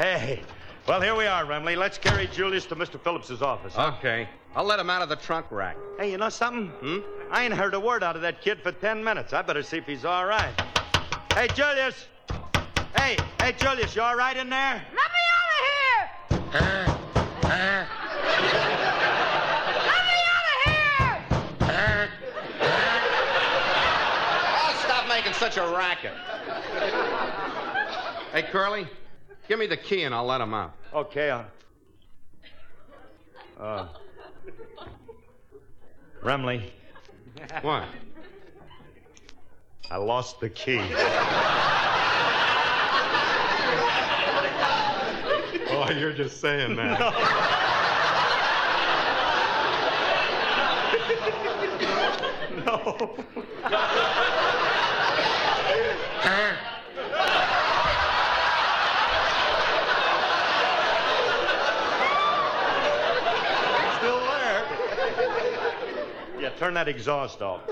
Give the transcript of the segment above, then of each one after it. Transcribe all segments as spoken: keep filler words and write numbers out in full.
Hey. Well, here we are, Remley. Let's carry Julius to Mister Phillips's office. Huh? Okay. I'll let him out of the trunk rack. Hey, you know something? Hmm? I ain't heard a word out of that kid for ten minutes. I better see if he's all right. Hey, Julius. Hey, hey, Julius, you all right in there? Let me out of here! Uh, uh. Let me out of here! Uh, Oh, stop making such a racket. Hey, Curly, give me the key and I'll let him out. Okay, uh. Uh. Remley, What? I lost the key. Oh, you're just saying that. No. Still there. Yeah, turn that exhaust off.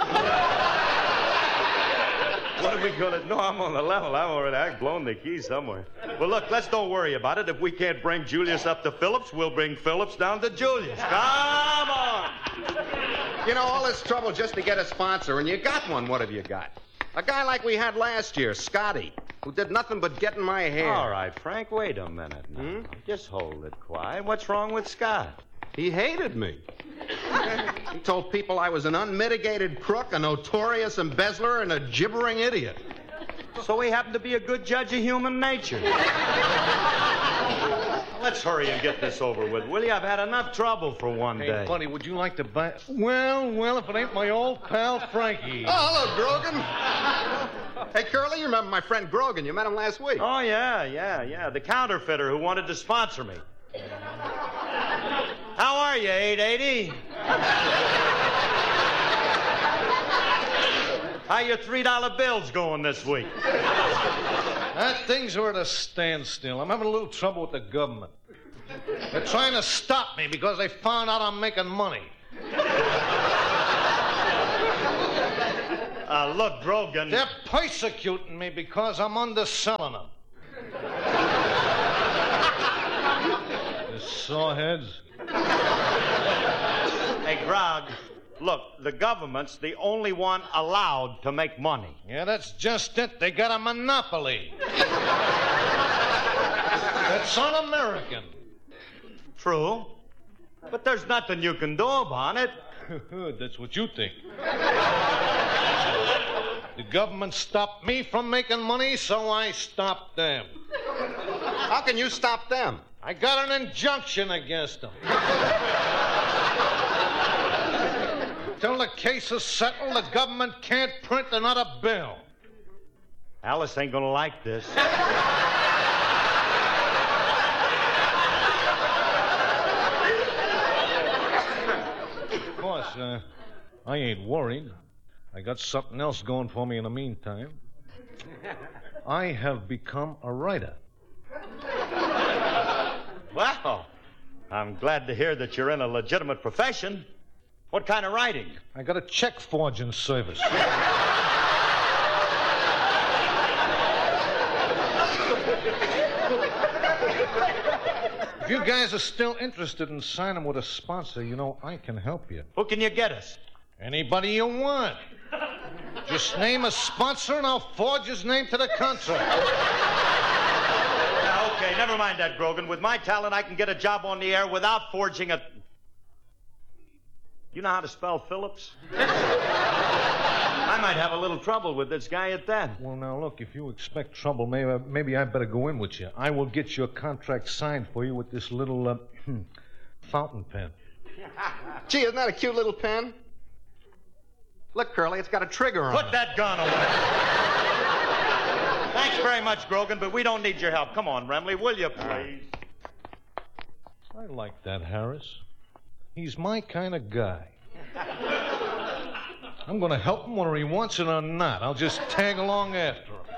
What are we going to... No, I'm on the level. I'm already... I've blown the key somewhere. Well, look, let's don't worry about it. If we can't bring Julius up to Phillips, we'll bring Phillips down to Julius. Come on. You know, all this trouble just to get a sponsor, and you got one. What have you got? A guy like we had last year, Scotty, who did nothing but get in my hair. All right, Frank, wait a minute now. Hmm? Just hold it quiet. What's wrong with Scott? He hated me. He told people I was an unmitigated crook, a notorious embezzler, and a gibbering idiot. So he happened to be a good judge of human nature. Let's hurry and get this over with, will you? I've had enough trouble for one Hey, day. buddy, would you like to buy... Well, well, if it ain't my old pal Frankie. Oh, hello, Grogan. Hey, Curly, you remember my friend Grogan? You met him last week. Oh, yeah, yeah, yeah. The counterfeiter who wanted to sponsor me. How are you, eight eighty? How your three dollar bills going this week? That things are at a standstill. I'm having a little trouble with the government. They're trying to stop me because they found out I'm making money. Uh, look, Grogan. They're persecuting me because I'm underselling them. You sawheads. Hey, Grog, look, the government's the only one allowed to make money. Yeah, that's just it. They got a monopoly. It's un-American. True. But there's nothing you can do about it. That's what you think. The government stopped me from making money, so I stopped them. How can you stop them? I got an injunction against them. Until the case is settled, the government can't print another bill. Alice ain't gonna like this. Of course, uh, I ain't worried. I got something else going for me in the meantime. I have become a writer. Well, I'm glad to hear that you're in a legitimate profession. What kind of writing? I got a check forging service. If you guys are still interested in signing with a sponsor, you know, I can help you. Who can you get us? Anybody you want. Just name a sponsor and I'll forge his name to the contract. Yeah, okay, never mind that, Grogan. With my talent, I can get a job on the air without forging a... You know how to spell Phillips? I might have a little trouble with this guy at that. Well, now, look, if you expect trouble, maybe, maybe I better go in with you. I will get your contract signed for you with this little uh, fountain pen. Gee, isn't that a cute little pen? Look, Curly, it's got a trigger on it. Put that gun away. Thanks very much, Grogan, but we don't need your help. Come on, Remley, will you, please? I like that, Harris. He's my kind of guy. I'm going to help him whether he wants it or not. I'll just tag along after him.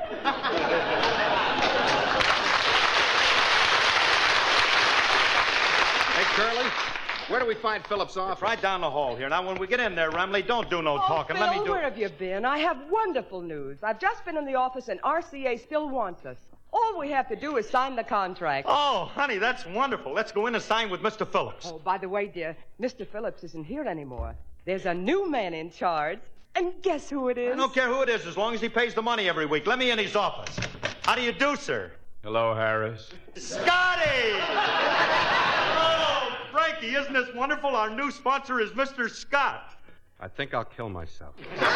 Hey, Curly, where do we find Phillips' office? Right down the hall here. Now, when we get in there, Remley, don't do no Oh, talking. Phil, Let me do where have you been? I have wonderful news. I've just been in the office and R C A still wants us. All we have to do is sign the contract. Oh, honey, that's wonderful. Let's go in and sign with Mister Phillips. Oh, by the way, dear, Mister Phillips isn't here anymore. There's a new man in charge. And guess who it is? I don't care who it is as long as he pays the money every week. Let me in his office. How do you do, sir? Hello, Harris. Scotty! Oh, Frankie, isn't this wonderful? Our new sponsor is Mister Scott. I think I'll kill myself.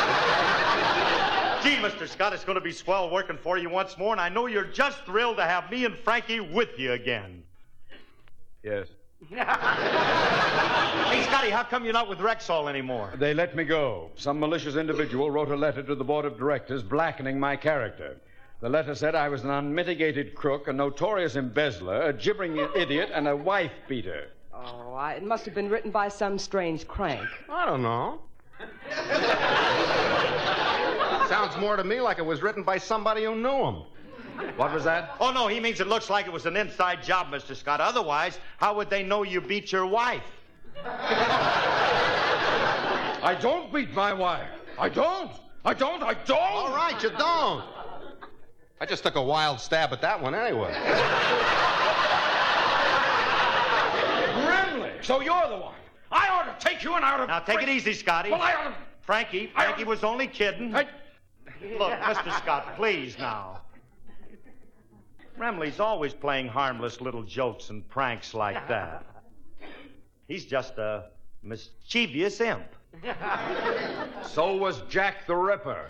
Gee, Mister Scott, it's going to be swell working for you once more, and I know you're just thrilled to have me and Frankie with you again. Yes. Hey, Scotty, how come you're not with Rexall anymore? They let me go. Some malicious individual wrote a letter to the board of directors blackening my character. The letter said I was an unmitigated crook, a notorious embezzler, a gibbering idiot, and a wife-beater. Oh, I, it must have been written by some strange crank. I don't know. Sounds more to me like it was written by somebody who knew him. What was that? Oh, no, he means it looks like it was an inside job, Mister Scott. Otherwise, how would they know you beat your wife? I don't beat my wife. I don't. I don't. I don't. All right, you don't. I just took a wild stab at that one anyway. Grimley, so you're the one. I ought to take you and out of... Now, take it easy, Scotty. Well, I ought to... Frankie, I- Frankie was only kidding. I... Look, Mister Scott, please now. Remley's always playing harmless little jokes and pranks like that. He's just a mischievous imp. So was Jack the Ripper.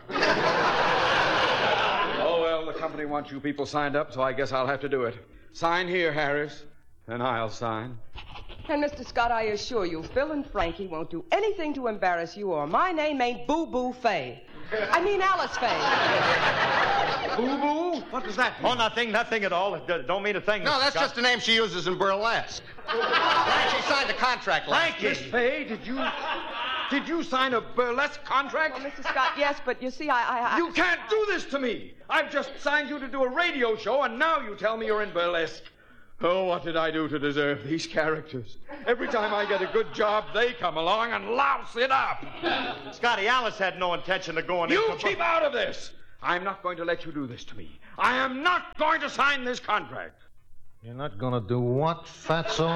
Oh, well, the company wants you people signed up, so I guess I'll have to do it. Sign here, Harris, and I'll sign. And, Mister Scott, I assure you, Phil and Frankie won't do anything to embarrass you, or my name ain't Boo Boo Fay. I mean Alice Fay. Boo-boo? What does that mean? Oh, nothing, nothing at all. D- Don't mean a thing. No, Mister that's Scott. just a name she uses in burlesque. Frankie signed the contract last Frankie! Miss Fay, did you... Did you sign a burlesque contract? Well, Mister Scott, yes, but you see, I... I, I... You can't do this to me. I've just signed you to do a radio show, and now you tell me you're in burlesque. Oh, what did I do to deserve these characters? Every time I get a good job, they come along and louse it up. Scotty, Alice had no intention of going You into... keep out of this. I'm not going to let you do this to me. I am not going to sign this contract. You're not going to do what, Fatso?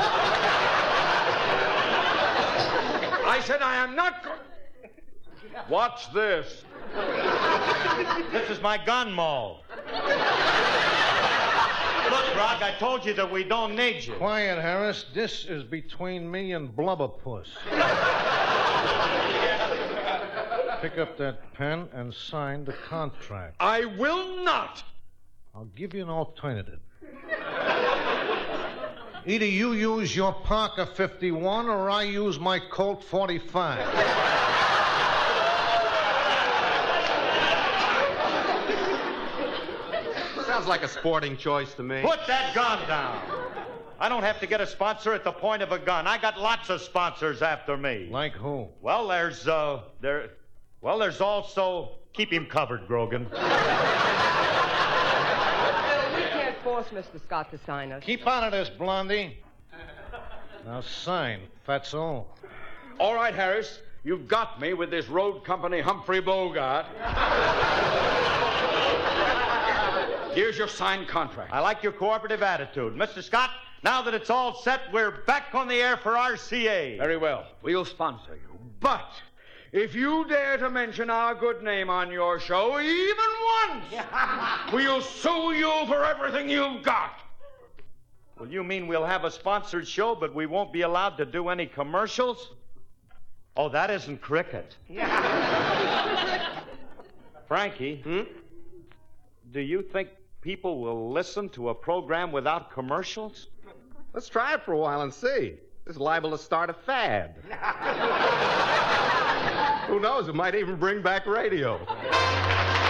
I said I am not going... Watch this. This is my gun mall. Look, Brock, I told you that we don't need you. Quiet, Harris. This is between me and Blubberpuss. Pick up that pen and sign the contract. I will not. I'll give you an alternative. Either you use your Parker fifty-one or I use my Colt forty-five. Sounds like a sporting choice to me. Put that gun down. I don't have to get a sponsor at the point of a gun. I got lots of sponsors after me. Like who? Well, there's, uh, there... Well, there's also... Keep him covered, Grogan. We can't force Mister Scott to sign us. Keep out of this, Blondie. Now sign, Fatso. All right, Harris. You've got me with this road company Humphrey Bogart. Here's your signed contract. I like your cooperative attitude. Mister Scott, now that it's all set, we're back on the air for R C A. Very well. We'll sponsor you. But if you dare to mention our good name on your show even once, we'll sue you for everything you've got. Well, you mean we'll have a sponsored show, but we won't be allowed to do any commercials? Oh, that isn't cricket. Frankie, Hmm? do you think people will listen to a program without commercials? Let's try it for a while and see. This is liable to start a fad. Who knows? It might even bring back radio.